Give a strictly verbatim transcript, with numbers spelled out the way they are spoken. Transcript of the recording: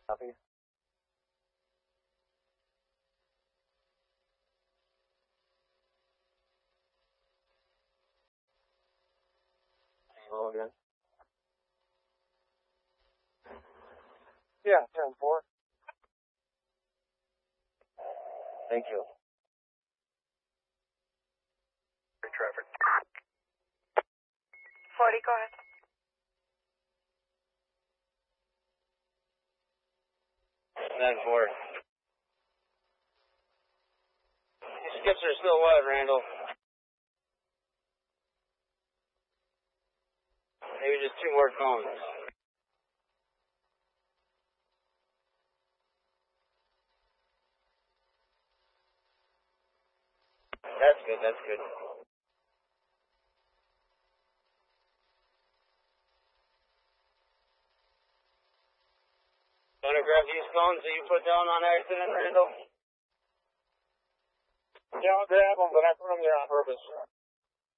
Copy. Hello again. Yeah, ten four. Thank you. Traffic. forty, go ahead. ten four. These skips are still wet, Randall. Maybe just two more cones. That's good, that's good. Want to grab these cones that you put down on accident, Randall? Yeah, I'll grab them, but I put them there on purpose.